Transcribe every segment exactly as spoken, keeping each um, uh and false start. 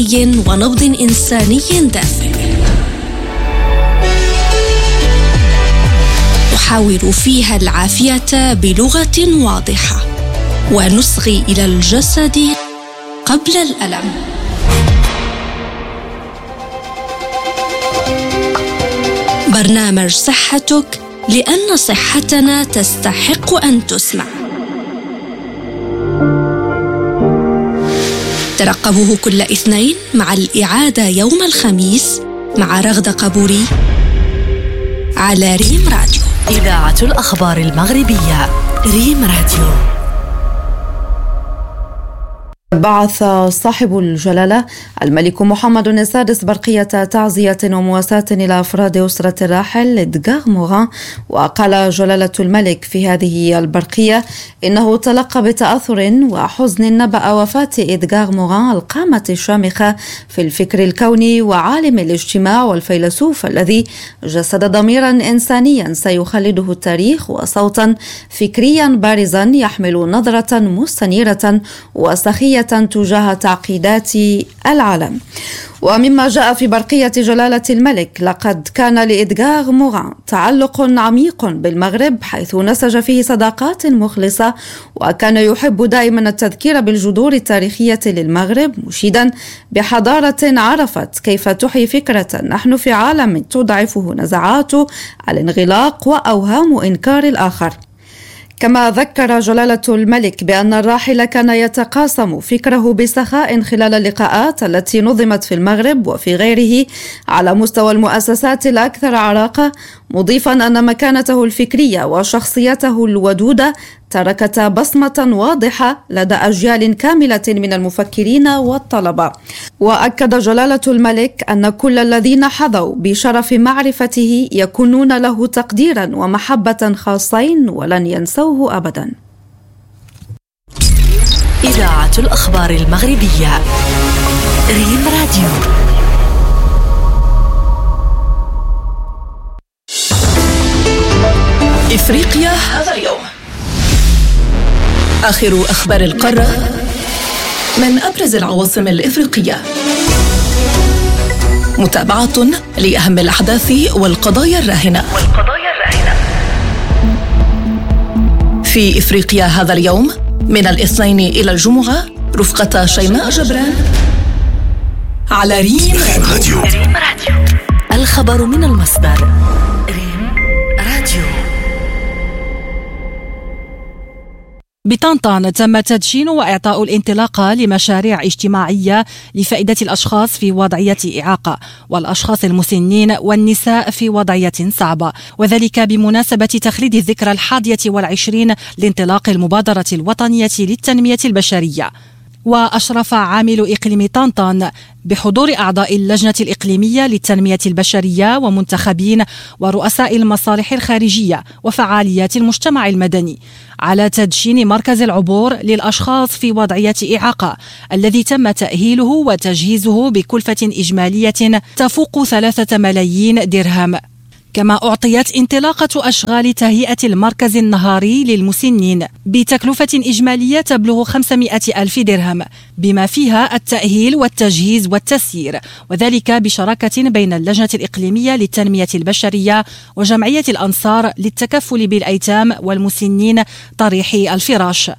ونبض إنساني دافئ. نحاور فيها العافية بلغة واضحة ونصغي إلى الجسد قبل الألم. برنامج صحتك، لأن صحتنا تستحق أن تسمع. ترقبوه كل اثنين مع الإعادة يوم الخميس مع رغدة قبوري على ريم راديو، إذاعة الأخبار المغربية. ريم راديو. بعث صاحب الجلالة الملك محمد السادس برقية تعزية ومواساة إلى أفراد أسرة الراحل إدغار موغان. وقال جلالة الملك في هذه البرقية إنه تلقى بتأثر وحزن نبأ وفاة إدغار موغان، القامة الشامخة في الفكر الكوني وعالم الاجتماع والفيلسوف الذي جسد ضميرا إنسانيا سيخلده التاريخ وصوتا فكريا بارزا يحمل نظرة مستنيرة وسخية تجاه تعقيدات العالم. ومما جاء في برقية جلالة الملك، لقد كان لإدغار موغان تعلق عميق بالمغرب، حيث نسج فيه صداقات مخلصة، وكان يحب دائما التذكير بالجذور التاريخية للمغرب، مشيدا بحضارة عرفت كيف تحيي فكرة نحن في عالم تضعفه نزعات الانغلاق وأوهام إنكار الآخر. كما ذكر جلالة الملك بأن الراحل كان يتقاسم فكره بسخاء خلال اللقاءات التي نظمت في المغرب وفي غيره على مستوى المؤسسات الأكثر عراقة، مضيفا أن مكانته الفكرية وشخصيته الودودة تركتا بصمة واضحة لدى أجيال كاملة من المفكرين والطلبة. وأكد جلالة الملك أن كل الذين حظوا بشرف معرفته يكونون له تقديرا ومحبة خاصين ولن ينسوه أبدا. إذاعة الأخبار المغربية. ريم راديو. إفريقيا هذا اليوم. آخر أخبار القارة من أبرز العواصم الإفريقية. متابعة لأهم الأحداث والقضايا الراهنة والقضايا الراهنة في إفريقيا هذا اليوم من الاثنين إلى الجمعة، رفقة شيماء جبران على ريم راديو. ريم راديو. الخبر من المصدر. ريم راديو. بطنطان تم تدشين وإعطاء الانطلاقة لمشاريع اجتماعية لفائدة الأشخاص في وضعية إعاقة والأشخاص المسنين والنساء في وضعية صعبة، وذلك بمناسبة تخليد الذكرى الحادية والعشرين لانطلاق المبادرة الوطنية للتنمية البشرية. وأشرف عامل إقليم طنطان بحضور أعضاء اللجنة الإقليمية للتنمية البشرية ومنتخبين ورؤساء المصالح الخارجية وفعاليات المجتمع المدني على تدشين مركز العبور للأشخاص في وضعية إعاقة الذي تم تأهيله وتجهيزه بكلفة إجمالية تفوق ثلاثة ملايين درهم. كما أعطيت انطلاقة أشغال تهيئة المركز النهاري للمسنين بتكلفة إجمالية تبلغ خمسمائة ألف درهم، بما فيها التأهيل والتجهيز والتسيير، وذلك بشراكة بين اللجنة الإقليمية للتنمية البشرية وجمعية الأنصار للتكفل بالأيتام والمسنين طريحي الفراش.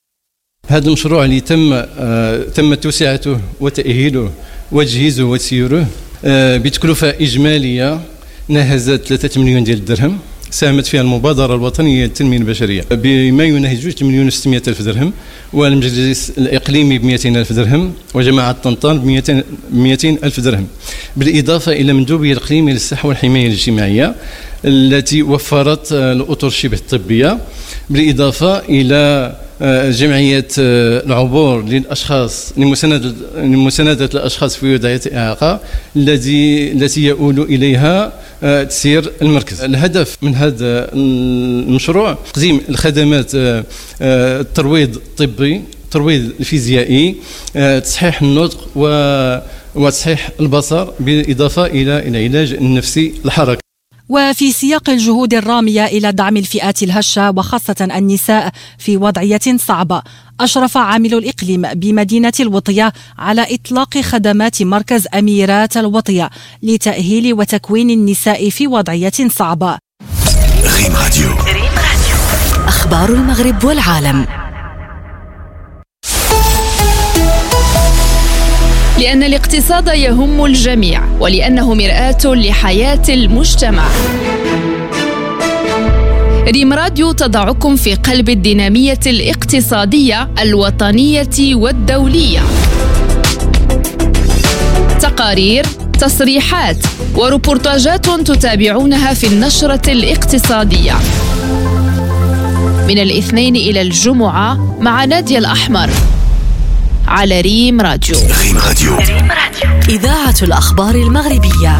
هذا المشروع اللي تم آه تم توسعته وتأهيله وتجهيزه وتسييره آه بتكلفة إجمالية ناهزت ثلاثة مليون ديال الدرهم، ساهمت فيها المبادرة الوطنية للتنمية البشرية بما يناهز جوج مليون وستمائة ألف درهم، والمجلس الإقليمي بمئتين ألف درهم، وجماعة طنطان بمئتين ألف درهم، بالإضافة إلى مندوبية الإقليمية للصحة والحماية الاجتماعية التي وفرت الأطر الشبه الطبية، بالإضافة إلى جمعية العبور للأشخاص لمساندة الأشخاص في وضعية إعاقة التي التي يؤول إليها تسيير المركز. الهدف من هذا المشروع تقديم الخدمات الترويض الطبي، الترويض الفيزيائي، تصحيح النطق وتصحيح البصر، بالإضافة إلى العلاج النفسي الحركي. وفي سياق الجهود الرامية إلى دعم الفئات الهشة وخاصة النساء في وضعية صعبة، أشرف عامل الإقليم بمدينة الوطية على إطلاق خدمات مركز أميرات الوطية لتأهيل وتكوين النساء في وضعية صعبة. ريم راديو. أخبار المغرب والعالم. لأن الاقتصاد يهم الجميع ولأنه مرآة لحياة المجتمع. ريم راديو تضعكم في قلب الدينامية الاقتصادية الوطنية والدولية. تقارير، تصريحات وريبورتاجات تتابعونها في النشرة الاقتصادية من الاثنين إلى الجمعة مع نادية الأحمر على ريم راديو. ريم راديو. إذاعة الأخبار المغربية.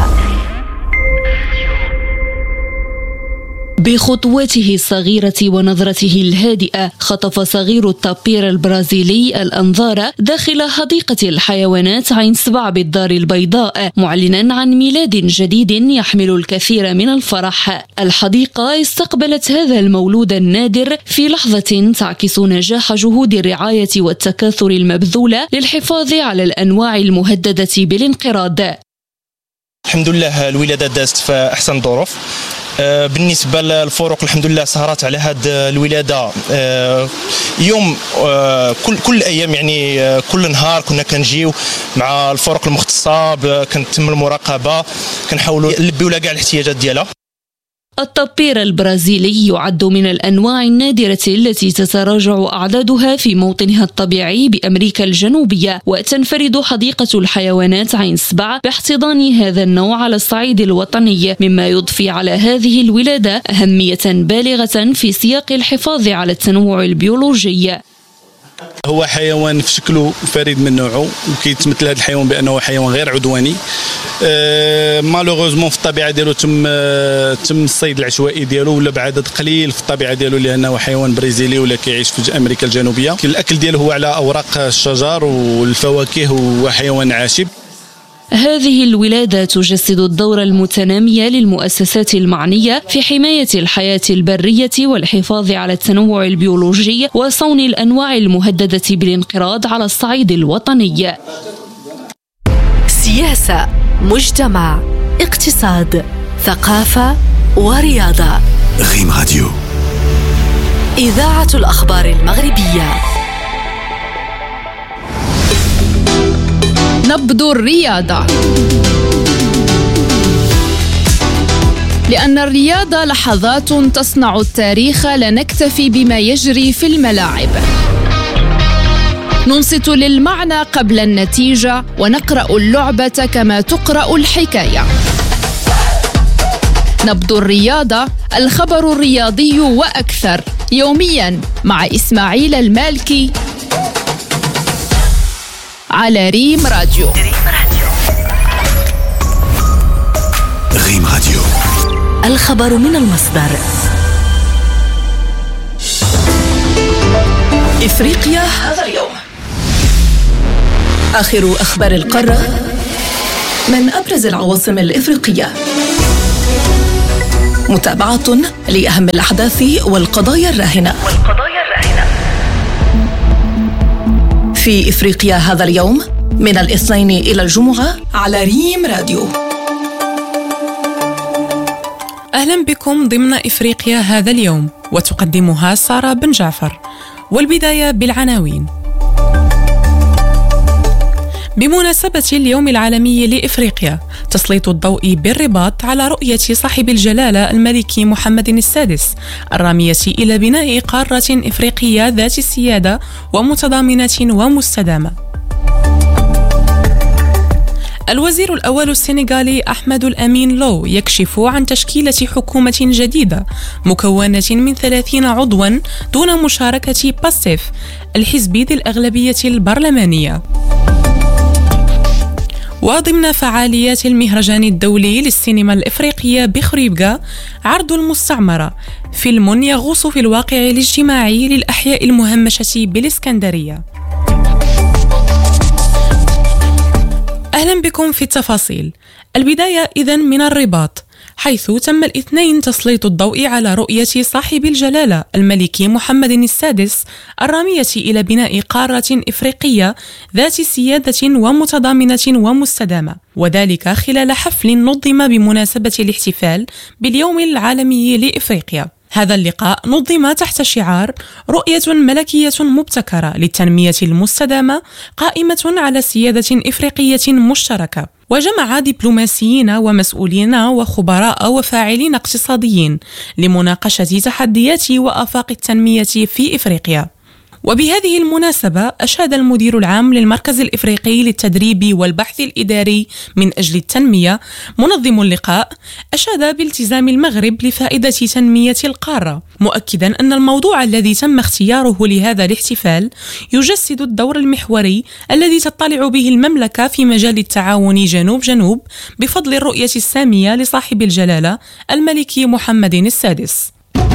بخطوته الصغيرة ونظرته الهادئة خطف صغير التابير البرازيلي الأنظار داخل حديقة الحيوانات عين سبع بالدار البيضاء، معلنا عن ميلاد جديد يحمل الكثير من الفرح. الحديقة استقبلت هذا المولود النادر في لحظة تعكس نجاح جهود الرعاية والتكاثر المبذولة للحفاظ على الأنواع المهددة بالانقراض. الحمد لله الولادة دازت في أحسن ظروف. بالنسبة للفروق الحمد لله سهرات على هذه الولادة يوم كل كل أيام، يعني كل نهار كنا كنجيو مع الفروق المختصة، كنتم المراقبة، كنحاولوا نلبيو لها كاع الاحتياجات ديالها. التابير البرازيلي يعد من الأنواع النادرة التي تتراجع أعدادها في موطنها الطبيعي بأمريكا الجنوبية، وتنفرد حديقة الحيوانات عين سبع باحتضان هذا النوع على الصعيد الوطني، مما يضفي على هذه الولادة أهمية بالغة في سياق الحفاظ على التنوع البيولوجي. هو حيوان في شكله فريد من نوعه، وكيتمثل هذا الحيوان بأنه حيوان غير عدواني. أه مالوغوزمون في الطبيعه ديالو تم أه تم الصيد العشوائي ديالو ولا بعدد قليل في الطبيعه ديالو، لانه حيوان برازيلي ولا كيعيش في امريكا الجنوبيه. الاكل ديالو هو على اوراق الشجر والفواكه، وحيوان عاشب. هذه الولادة تجسد الدور المتنامي للمؤسسات المعنية في حماية الحياة البرية والحفاظ على التنوع البيولوجي وصون الأنواع المهددة بالانقراض على الصعيد الوطني. سياسة، مجتمع، اقتصاد، ثقافة ورياضة. ريم راديو. إذاعة الأخبار المغربية. نبض الرياضة. لأن الرياضة لحظات تصنع التاريخ، لا نكتفي بما يجري في الملاعب. ننصت للمعنى قبل النتيجة، ونقرأ اللعبة كما تقرأ الحكاية. نبض الرياضة، الخبر الرياضي وأكثر، يومياً مع إسماعيل المالكي على ريم راديو. ريم راديو. الخبر من المصدر. إفريقيا هذا اليوم. آخر أخبار القارة من أبرز العواصم الإفريقية. متابعة لأهم الأحداث والقضايا الراهنة. في إفريقيا هذا اليوم من الاثنين إلى الجمعة على ريم راديو. أهلا بكم ضمن إفريقيا هذا اليوم، وتقدمها سارة بن جعفر. والبداية بالعناوين. بمناسبة اليوم العالمي لإفريقيا، تسليط الضوء بالرباط على رؤية صاحب الجلالة الملك محمد السادس الرامية إلى بناء قارة إفريقية ذات السيادة ومتضامنة ومستدامة. الوزير الأول السنغالي أحمد الأمين لو يكشف عن تشكيلة حكومة جديدة مكونة من ثلاثين عضواً دون مشاركة باستيف الحزب ذي الأغلبية البرلمانية. وضمن فعاليات المهرجان الدولي للسينما الإفريقية بخريبكا، عرض المستعمرة، فيلم يغوص في الواقع الاجتماعي للأحياء المهمشة بالإسكندرية. أهلا بكم في التفاصيل. البداية إذن من الرباط، حيث تم الاثنين تسليط الضوء على رؤية صاحب الجلالة الملك محمد السادس الرامية إلى بناء قارة إفريقية ذات سيادة ومتضامنة ومستدامة، وذلك خلال حفل نظم بمناسبة الاحتفال باليوم العالمي لإفريقيا. هذا اللقاء نظم تحت شعار رؤية ملكية مبتكرة للتنمية المستدامة قائمة على سيادة إفريقية مشتركة، وجمع دبلوماسيين ومسؤولين وخبراء وفاعلين اقتصاديين لمناقشة تحديات وآفاق التنمية في إفريقيا. وبهذه المناسبة أشاد المدير العام للمركز الإفريقي للتدريب والبحث الإداري من أجل التنمية منظم اللقاء أشاد بالتزام المغرب لفائدة تنمية القارة، مؤكدا أن الموضوع الذي تم اختياره لهذا الاحتفال يجسد الدور المحوري الذي تطلع به المملكة في مجال التعاون جنوب جنوب بفضل الرؤية السامية لصاحب الجلالة الملك محمد السادس.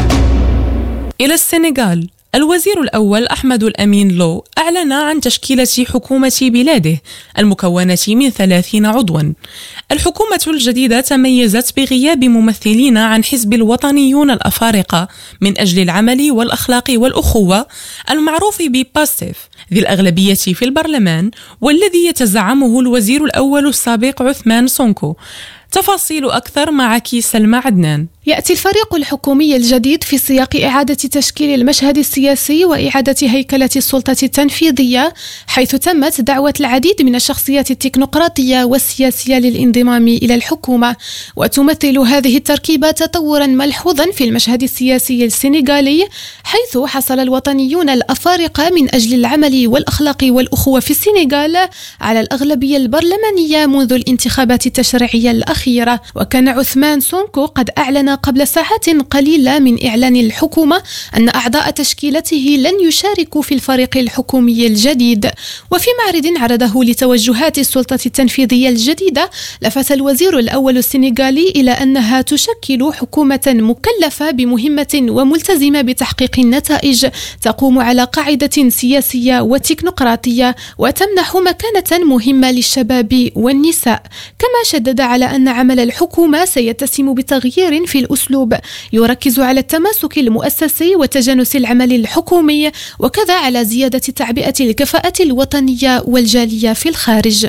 إلى السنغال، الوزير الأول أحمد الأمين لو أعلن عن تشكيلة حكومة بلاده المكونة من ثلاثين عضوا. الحكومة الجديدة تميزت بغياب ممثلين عن حزب الوطنيون الأفارقة من أجل العمل والأخلاق والأخوة المعروف بباستيف ذي الأغلبية في البرلمان، والذي يتزعمه الوزير الأول السابق عثمان سونكو. تفاصيل أكثر معك سلمى عدنان. يأتي الفريق الحكومي الجديد في سياق إعادة تشكيل المشهد السياسي وإعادة هيكلة السلطة التنفيذية، حيث تمت دعوة العديد من الشخصيات التكنوقراطية والسياسية للانضمام إلى الحكومة. وتمثل هذه التركيبة تطورا ملحوظا في المشهد السياسي السنغالي، حيث حصل الوطنيون الأفارقة من أجل العمل والأخلاق والأخوة في السنغال على الأغلبية البرلمانية منذ الانتخابات التشريعية الأخيرة. وكان عثمان سونكو قد أعلن قبل ساعات قليلة من إعلان الحكومة أن أعضاء تشكيلته لن يشاركوا في الفريق الحكومي الجديد. وفي معرض عرضه لتوجهات السلطة التنفيذية الجديدة، لفت الوزير الأول السنغالي إلى أنها تشكل حكومة مكلفة بمهمة وملتزمة بتحقيق النتائج تقوم على قاعدة سياسية وتكنوقراطية وتمنح مكانة مهمة للشباب والنساء. كما شدد على أن عمل الحكومة سيتسم بتغيير في الأسلوب يركز على التماسك المؤسسي وتجانس العمل الحكومي، وكذا على زيادة تعبئة الكفاءة الوطنية والجالية في الخارج.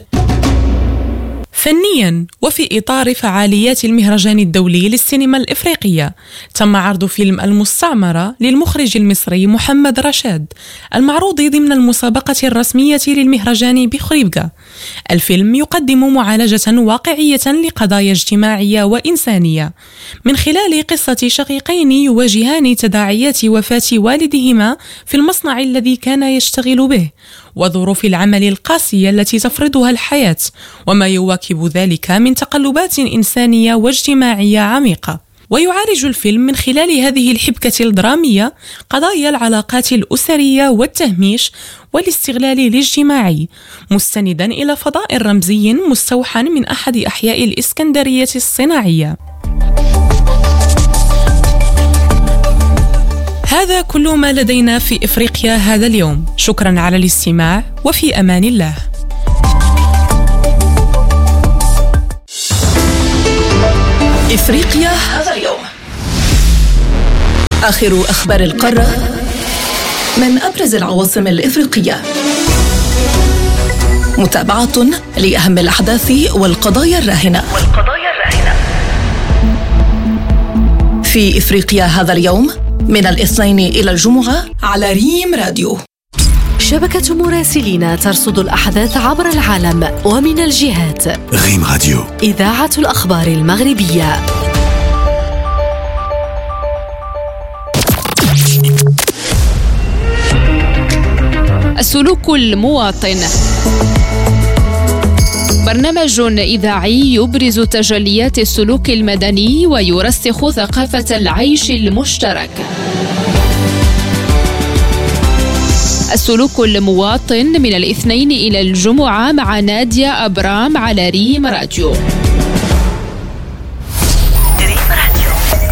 فنيا، وفي إطار فعاليات المهرجان الدولي للسينما الإفريقية، تم عرض فيلم المستعمرة للمخرج المصري محمد رشاد المعروض ضمن المسابقة الرسمية للمهرجان بخريبكا. الفيلم يقدم معالجة واقعية لقضايا اجتماعية وإنسانية من خلال قصة شقيقين يواجهان تداعيات وفاة والدهما في المصنع الذي كان يشتغل به، وظروف العمل القاسية التي تفرضها الحياة، وما يواكب ذلك من تقلبات إنسانية واجتماعية عميقة. ويعالج الفيلم من خلال هذه الحبكة الدرامية قضايا العلاقات الأسرية والتهميش والاستغلال الاجتماعي، مستندا إلى فضاء رمزي مستوحى من أحد أحياء الإسكندرية الصناعية. هذا كل ما لدينا في إفريقيا هذا اليوم. شكرا على الاستماع، وفي أمان الله. إفريقيا هذا اليوم. آخر أخبار القارة من أبرز العواصم الإفريقية. متابعة لأهم الأحداث والقضايا الراهنة والقضايا الراهنة في إفريقيا هذا اليوم من الاثنين إلى الجمعة على ريم راديو. شبكة مراسلين ترصد الأحداث عبر العالم ومن الجهات. ريم راديو، إذاعة الأخبار المغربية. السلوك المواطن، برنامج إذاعي يبرز تجليات السلوك المدني ويرسخ ثقافة العيش المشترك. السلوك المواطن من الاثنين إلى الجمعة مع نادية أبرام على ريم راديو. ريم راديو،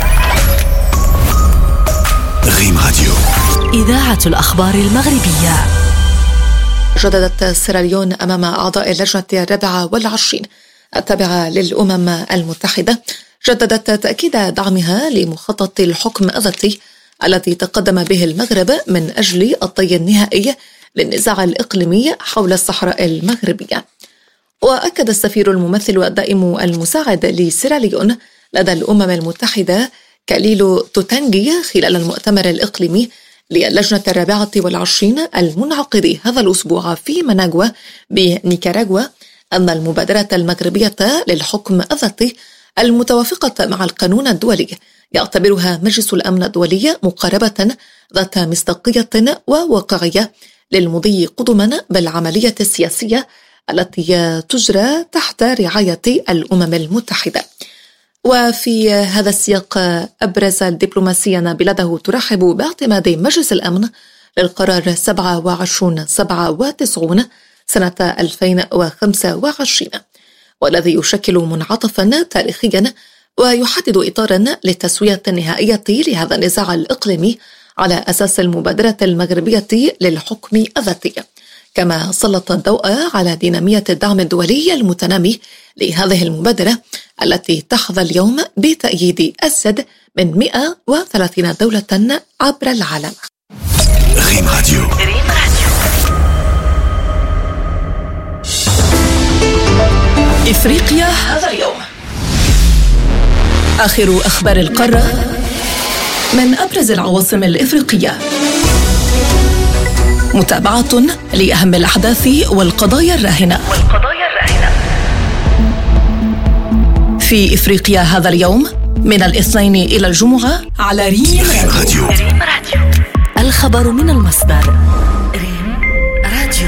ريم راديو، إذاعة الأخبار المغربية. جددت سيراليون أمام أعضاء اللجنة الرابعة والعشرين التابعة للأمم المتحدة جددت تأكيد دعمها لمخطط الحكم الذاتي الذي تقدم به المغرب من أجل الطي النهائي للنزاع الإقليمي حول الصحراء المغربية. وأكد السفير الممثل الدائم المساعد لسيراليون لدى الأمم المتحدة كاليلو توتانجي خلال المؤتمر الإقليمي للجنة الرابعة والعشرين المنعقد هذا الأسبوع في مناغوا بنيكاراغوا أن المبادرة المغربية للحكم الذاتي المتوافقة مع القانون الدولي يعتبرها مجلس الأمن الدولي مقاربة ذات مصداقية وواقعية للمضي قدما بالعملية السياسية التي تجرى تحت رعاية الأمم المتحدة. وفي هذا السياق أبرز الدبلوماسيون بلاده ترحب باعتماد مجلس الأمن للقرار سبعة وعشرين سبعة وتسعين سنة ألفين وخمسة وعشرين، والذي يشكل منعطفا تاريخيا ويحدد إطارا للتسوية النهائية لهذا النزاع الإقليمي على أساس المبادرة المغربية للحكم الذاتي، كما سلط الضوء على دينامية الدعم الدولي المتنامي لهذه المبادرة التي تحظى اليوم بتأييد أزيد من مئة وثلاثين دولة عبر العالم. ريم راديو. إفريقيا هذا اليوم. آخر أخبار القارة من أبرز العواصم الإفريقية. متابعة لأهم الأحداث والقضايا الراهنة في إفريقيا هذا اليوم من الاثنين إلى الجمعة على ريم راديو. الخبر من المصدر. ريم راديو.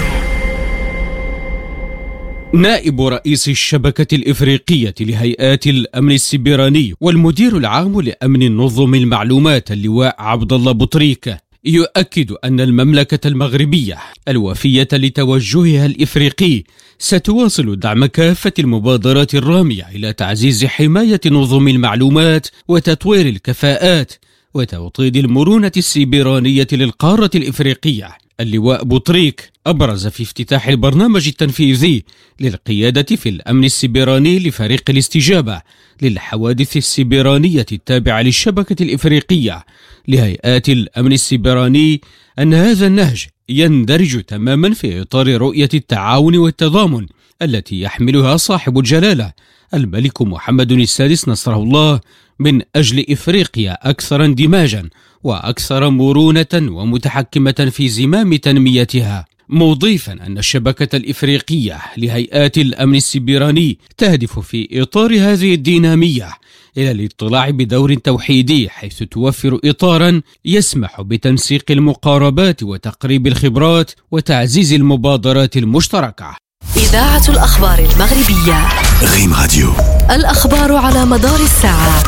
نائب رئيس الشبكة الإفريقية لهيئات الأمن السيبراني والمدير العام لأمن النظم المعلومات اللواء عبد الله بطريكة يؤكد أن المملكة المغربية الوفية لتوجهها الإفريقي ستواصل دعم كافة المبادرات الرامية إلى تعزيز حماية نظم المعلومات وتطوير الكفاءات وتوطيد المرونة السيبرانية للقارة الإفريقية. اللواء بطريك أبرز في افتتاح البرنامج التنفيذي للقيادة في الأمن السيبراني لفريق الاستجابة للحوادث السيبرانية التابعة للشبكة الإفريقية لهيئات الأمن السيبراني أن هذا النهج يندرج تماما في إطار رؤية التعاون والتضامن التي يحملها صاحب الجلالة الملك محمد السادس نصره الله من أجل إفريقيا أكثر اندماجا وأكثر مرونة ومتحكمة في زمام تنميتها، مضيفا أن الشبكة الإفريقية لهيئات الأمن السيبراني تهدف في إطار هذه الدينامية إلى الاطلاع بدور توحيدي حيث توفر إطارا يسمح بتنسيق المقاربات وتقريب الخبرات وتعزيز المبادرات المشتركة. إذاعة الأخبار المغربية. ريم راديو. الأخبار على مدار الساعة.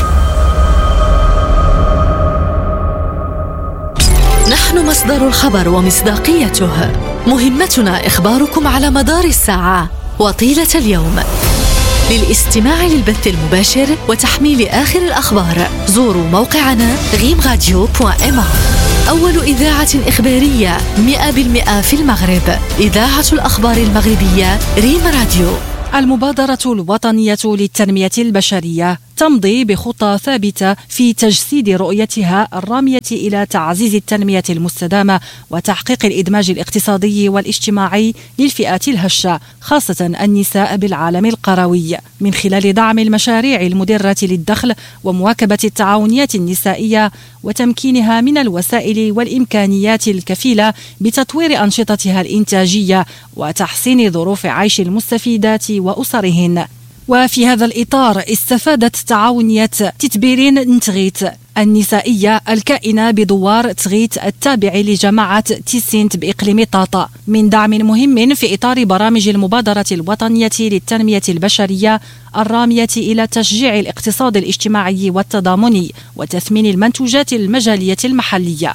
نحن مصدر الخبر ومصداقيته. مهمتنا إخباركم على مدار الساعة وطيلة اليوم. للاستماع للبث المباشر وتحميل آخر الأخبار زوروا موقعنا ريم راديو دوت إم. أول إذاعة إخبارية مئة بالمئة في المغرب. إذاعة الأخبار المغربية ريم راديو. المبادرة الوطنية للتنمية البشرية تمضي بخطى ثابتة في تجسيد رؤيتها الرامية إلى تعزيز التنمية المستدامة وتحقيق الإدماج الاقتصادي والاجتماعي للفئات الهشة خاصة النساء بالعالم القروي من خلال دعم المشاريع المدرة للدخل ومواكبة التعاونيات النسائية وتمكينها من الوسائل والإمكانيات الكفيلة بتطوير أنشطتها الإنتاجية وتحسين ظروف عيش المستفيدات وأسرهن. وفي هذا الإطار استفادت تعاونية تتبيرين نتغيت النسائية الكائنة بدوار تغيت التابع لجماعة تيسينت بإقليم طاطا من دعم مهم في إطار برامج المبادرة الوطنية للتنمية البشرية الرامية إلى تشجيع الاقتصاد الاجتماعي والتضامني وتثمين المنتوجات المجالية المحلية.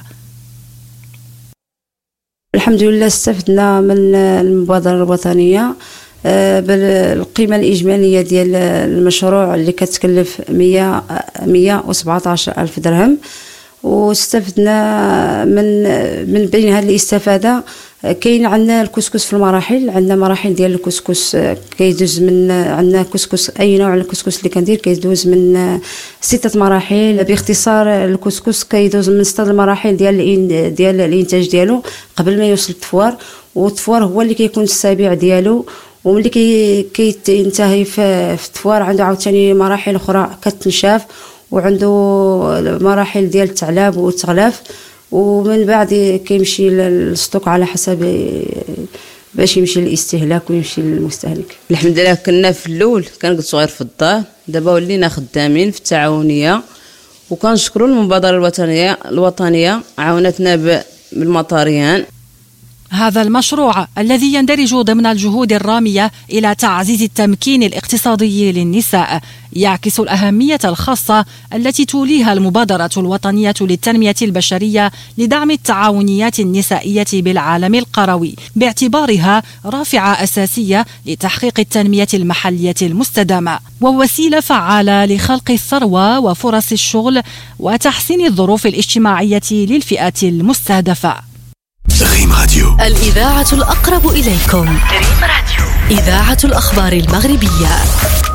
الحمد لله استفدنا من المبادرة الوطنية بالقيمة الإجمالية ديال المشروع اللي كتكلف مية وسبعة عشر ألف درهم، واستفدنا من من بين هذه الاستفادة كاين عندنا الكسكس في المراحل، عندنا مراحل ديال الكسكس كيدوز من عندنا كسكس اي نوع الكسكس اللي كندير كيدوز من ستة مراحل. باختصار الكسكس كيدوز من ستة المراحل ديال ديال الانتاج ديالو قبل ما يوصل التفوار، والتفوار هو اللي كيكون السابع ديالو، وملي كي كينتهي في التفوار عنده عاوتاني مراحل اخرى كتنشاف، وعنده مراحل ديال التعلاب والتغلاف، ومن بعد كيمشي للستوك على حسب باش يمشي للاستهلاك ويمشي للمستهلك. الحمد لله كنا في الاول كنقعد صغير في الدار، دابا ولينا خدامين في التعاونيه، وكنشكروا المبادره الوطنيه الوطنيه عاونتنا بالمطاريان. هذا المشروع الذي يندرج ضمن الجهود الرامية إلى تعزيز التمكين الاقتصادي للنساء يعكس الأهمية الخاصة التي توليها المبادرة الوطنية للتنمية البشرية لدعم التعاونيات النسائية بالعالم القروي، باعتبارها رافعة أساسية لتحقيق التنمية المحلية المستدامة ووسيلة فعالة لخلق الثروة وفرص الشغل وتحسين الظروف الاجتماعية للفئات المستهدفة. ريم راديو، الإذاعة الأقرب إليكم. ريم راديو، إذاعة الأخبار المغربية.